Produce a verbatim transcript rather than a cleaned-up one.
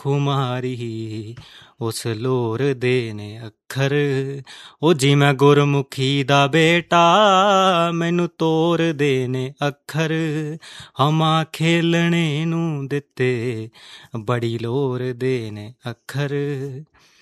ਖੁਮਾਰੀ ਉਸ ਲੋਰ ਦੇ ਨੇ ਅੱਖਰ। ਉਹ ਜੀ ਮੈਂ ਗੁਰਮੁਖੀ ਦਾ ਬੇਟਾ ਮੈਨੂੰ ਤੋਰ ਦੇ ਨੇ ਅੱਖਰ। ਹਮਾ ਖੇਲਣੇ ਨੂੰ ਦਿੱਤੇ ਬੜੀ ਲੋਰ ਦੇ ਨੇ ਅੱਖਰ।